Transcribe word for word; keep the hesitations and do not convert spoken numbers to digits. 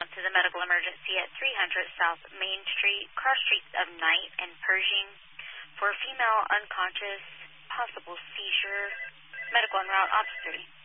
To the medical emergency at three hundred South Main Street, cross streets of Knight and Pershing, for a female unconscious, possible seizure, medical en route, Ops three.